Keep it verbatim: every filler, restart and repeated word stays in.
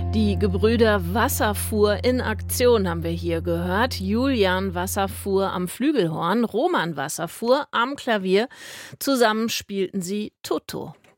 Die Gebrüder Wasserfuhr in Aktion haben wir hier gehört. Julian Wasserfuhr am Flügelhorn, Roman Wasserfuhr am Klavier. Zusammen spielten sie Tutto.